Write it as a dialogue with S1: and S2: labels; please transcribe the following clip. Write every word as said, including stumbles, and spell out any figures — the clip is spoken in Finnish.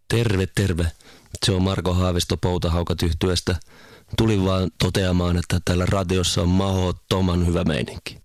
S1: Terve, terve. Se on Marko Haavisto Poutahaukat yhtyeestä. Tulin vaan toteamaan, että täällä radiossa on mahdottoman hyvä meininki.